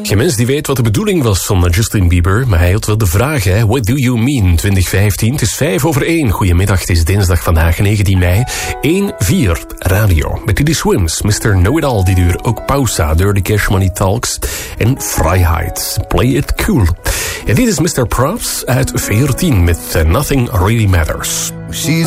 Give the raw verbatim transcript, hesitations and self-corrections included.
Geen mens die weet wat de bedoeling was van Justin Bieber, maar hij had wel de vraag, hè. What do you mean? twintig vijftien, het is vijf over één. Goedemiddag, het is dinsdag vandaag, negentien mei. één vier Radio. Met Diddy Swims, mister Know-It-All, die duur ook Pausa, Dirty Cash Money Talks en Vrijheid. Play it cool. En dit is mister Props uit veertien met uh, Nothing Really Matters. She's